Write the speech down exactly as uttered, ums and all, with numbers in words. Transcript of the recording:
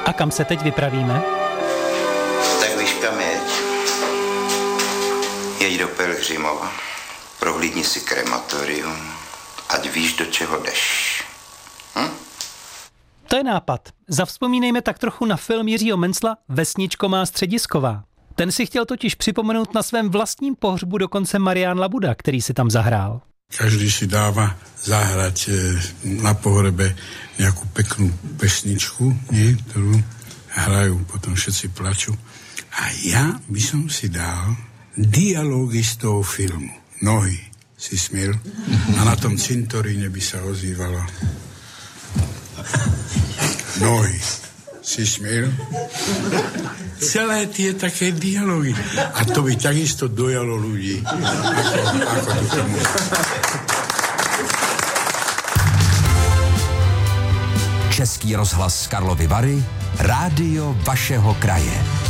A kam se teď vypravíme? Tak víš, kam jeď. Jeď do Pelhřimova, prohlídni si krematorium, ať víš, do čeho jdeš. Hm? To je nápad. Zavzpomínejme tak trochu na film Jiřího Mencla Vesničko má středisková. Ten si chtěl totiž připomenout na svém vlastním pohřbu dokonce Marián Labuda, který si tam zahrál. Každý si dáva zahrať na pohrebe nejakú peknú pesničku, nie? Ktorú hrajú, potom všetci plačú. A ja by som si dal dialógy z toho filmu. Nohy si smiel a na tom cintoríne by sa ozývalo. Nohy si smiel. Celé tie také dialógy. A to by takisto dojalo ľudí. Ako, ako to tomu. Český rozhlas Karlovy Vary, rádio vašeho kraje.